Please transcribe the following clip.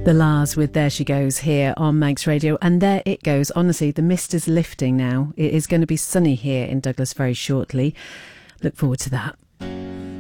The Lars with There She Goes here on Manx Radio, and there it goes. Honestly, the mist is lifting now. It is going to be sunny here in Douglas very shortly. Look forward to that.